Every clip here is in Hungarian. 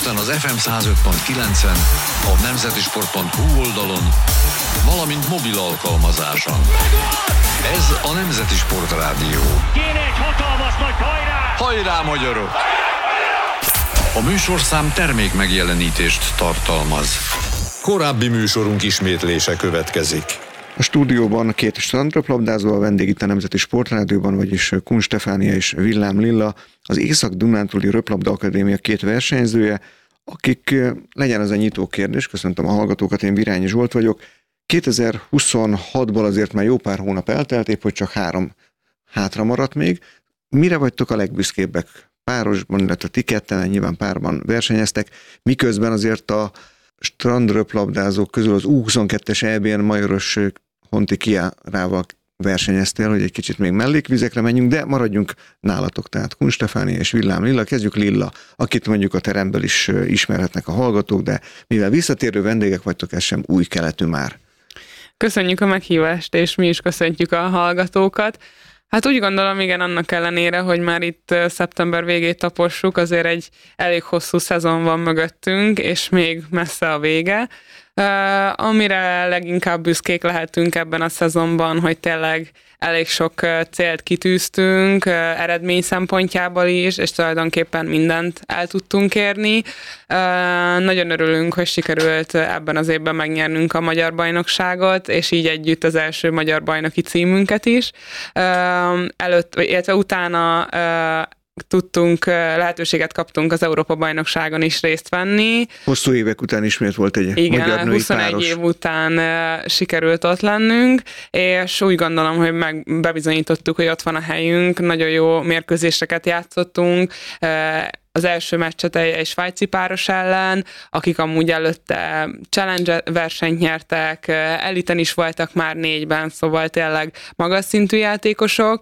Budapesten az FM 105.9-en, a nemzetisport.hu oldalon, valamint mobil alkalmazáson. Ez a Nemzeti Sport Rádió. Kéne egy hatalmas nagy hajrá! Hajrá, magyarok! A műsorszám termék megjelenítést tartalmaz. Korábbi műsorunk ismétlése következik. A stúdióban két strandröplabdázó, a vendég itt a Nemzeti Sportrádióban, vagyis Kun Stefánia és Villám Lilla, az Észak-Dunántúli Röplabda Akadémia két versenyzője, akik, legyen az a nyitó kérdés, köszöntöm a hallgatókat, én Virányi Zsolt vagyok. 2026-ból azért már jó pár hónap eltelt, épp hogy csak 3 hátra maradt még. Mire vagytok a legbüszkébbek? Párosban, illetve ti ketten, nyilván párban versenyeztek, miközben azért a strandröplabdázók közül az U22-es EB-n Majoros Honti Chiarával versenyeztél, hogy egy kicsit még mellékvizekre menjünk, de maradjunk nálatok, tehát Kun Stefánia és Villám Lilla. Kezdjük Lilla, akit mondjuk a teremből is ismerhetnek a hallgatók, de mivel visszatérő vendégek vagytok, ez sem új keletű már. Köszönjük a meghívást, és mi is köszöntjük a hallgatókat. Hát úgy gondolom, igen, annak ellenére, hogy már itt szeptember végét tapossuk, azért egy elég hosszú szezon van mögöttünk, és még messze a vége. Amire leginkább büszkék lehetünk ebben a szezonban, hogy tényleg elég sok célt kitűztünk, eredmény szempontjából is, és tulajdonképpen mindent el tudtunk érni. Nagyon örülünk, hogy sikerült ebben az évben megnyernünk a magyar bajnokságot, és így együtt az első magyar bajnoki címünket is. Illetve utána lehetőséget kaptunk az Európa-bajnokságon is részt venni. Hosszú évek után ismét volt egy magyar női 21 páros. év után sikerült ott lennünk, és úgy gondolom, hogy bebizonyítottuk, hogy ott van a helyünk, nagyon jó mérkőzéseket játszottunk, az első meccset egy svájci páros ellen, akik amúgy előtte challenge versenyt nyertek, eliten is voltak már 4-ben, szóval tényleg magas szintű játékosok,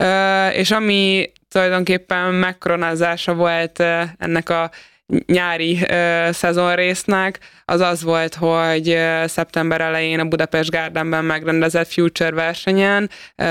és ami tulajdonképpen megkoronázása volt ennek a nyári szezonrésznek, az volt, hogy szeptember elején a Budapest Gardenben megrendezett Future versenyen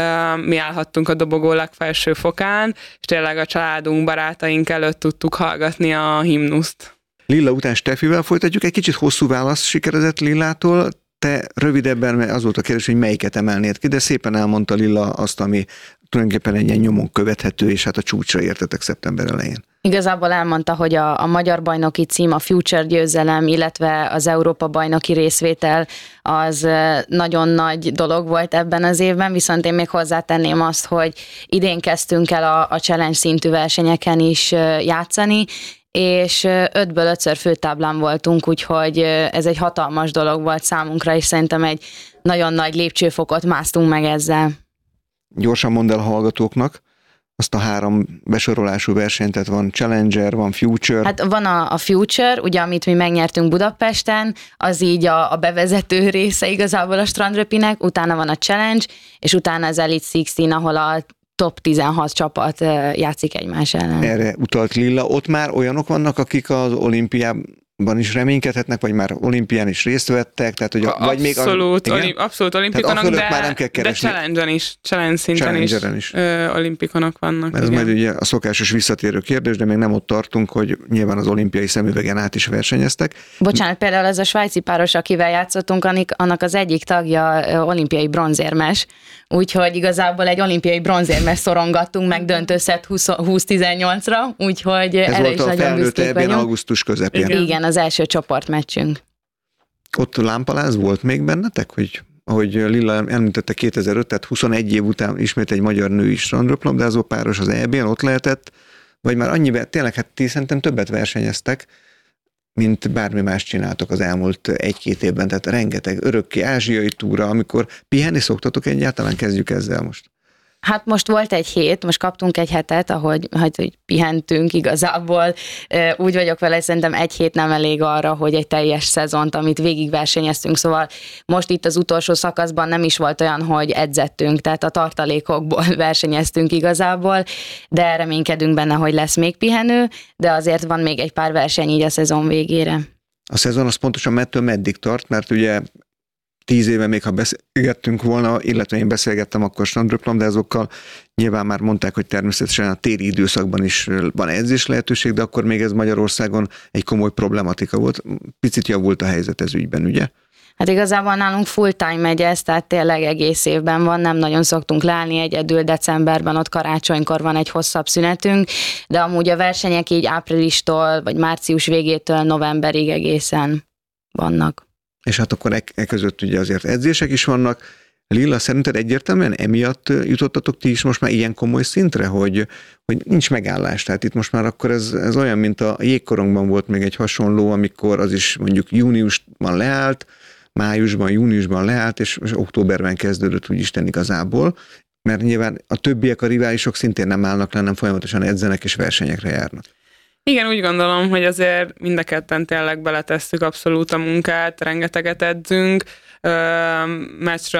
mi állhattunk a dobogó legfelső fokán, és tényleg a családunk, barátaink előtt tudtuk hallgatni a himnuszt. Lilla után Stefivel folytatjuk, egy kicsit hosszú válasz sikeredett Lillától, te rövidebben, mert az volt a kérdés, hogy melyiket emelnéd ki, de szépen elmondta Lilla azt, ami tulajdonképpen egy ilyen nyomon követhető, és hát a csúcsra értetek szeptember elején. Igazából elmondta, hogy a magyar bajnoki cím, a Future győzelem, illetve az Európa bajnoki részvétel az nagyon nagy dolog volt ebben az évben, viszont én még hozzátenném azt, hogy idén kezdtünk el a challenge szintű versenyeken is játszani, és 5-ből 5-ször főtáblán voltunk, úgyhogy ez egy hatalmas dolog volt számunkra, és szerintem egy nagyon nagy lépcsőfokot másztunk meg ezzel. Gyorsan mondd el a hallgatóknak azt a 3 besorolású versenyt, tehát van Challenger, van Future. Hát van a Future, ugye, amit mi megnyertünk Budapesten, az így a bevezető része igazából a strandröpinek, utána van a Challenge, és utána az Elite 16, ahol a top 16 csapat játszik egymás ellen. Erre utalt Lilla. Ott már olyanok vannak, akik az olimpiában is reménykedhetnek, vagy már olimpián is részt vettek, tehát hogy vagy még abszolút olimpikonok, de challenge szinten is olimpikonok vannak. Ez majd ugye a szokásos visszatérő kérdés, de még nem ott tartunk, hogy nyilván az olimpiai szemüvegen át is versenyeztek. Bocsánat, például ez a svájci páros, akivel játszottunk, annak az egyik tagja olimpiai bronzérmes, úgyhogy igazából egy olimpiai bronzérmes szorongattunk meg döntőszett 20-18-ra, úgyhogy ez erre is volt a nagyon büszkék vagyunk. augusztus közepén. Igen, az első csoportmeccsünk. Ott lámpaláz volt még bennetek, hogy ahogy Lilla említette 2005, tehát 21 év után ismét egy magyar női strandröplabdázó páros az EB-n ott lehetett, vagy már annyivel, tényleg hát ti szerintem többet versenyeztek, mint bármi más csináltok az elmúlt 1-2 évben, tehát rengeteg örökké ázsiai túra, amikor pihenni szoktatok egyáltalán, kezdjük ezzel most. Hát most volt egy hét, most kaptunk egy hetet, ahogy pihentünk igazából. Úgy vagyok vele, hogy szerintem egy hét nem elég arra, hogy egy teljes szezont, amit végigversenyeztünk, szóval most itt az utolsó szakaszban nem is volt olyan, hogy edzettünk, tehát a tartalékokból versenyeztünk igazából, de reménykedünk benne, hogy lesz még pihenő, de azért van még egy pár verseny így a szezon végére. A szezon az pontosan mettől meddig tart, mert ugye 10 éve még ha beszélgettünk volna, illetve én beszélgettem akkor strandröplabdázókkal, nyilván már mondták, hogy természetesen a téli időszakban is van edzés lehetőség, de akkor még ez Magyarországon egy komoly problematika volt. Picit javult a helyzet ez ügyben, ugye? Hát igazából nálunk full-time megy ez, tehát tényleg egész évben van, nem nagyon szoktunk leállni, egyedül decemberben, ott karácsonykor van egy hosszabb szünetünk, de amúgy a versenyek így áprilistól, vagy március végétől novemberig egészen vannak. És hát akkor között ugye azért edzések is vannak. Lilla, szerinted egyértelműen emiatt jutottatok ti is most már ilyen komoly szintre, hogy nincs megállás? Tehát itt most már akkor ez olyan, mint a jégkorongban volt még egy hasonló, amikor az is mondjuk júniusban leállt, májusban, júniusban leállt, és októberben kezdődött úgy Isten igazából, mert nyilván a többiek, a riválisok szintén nem állnak le, hanem folyamatosan edzenek és versenyekre járnak. Igen, úgy gondolom, hogy azért mind a ketten tényleg beletesszük abszolút a munkát, rengeteget edzünk, meccsről